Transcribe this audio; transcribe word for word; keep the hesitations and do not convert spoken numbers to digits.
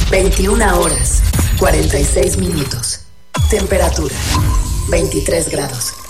veintiuna horas, cuarenta y seis minutos. Temperatura, veintitrés grados.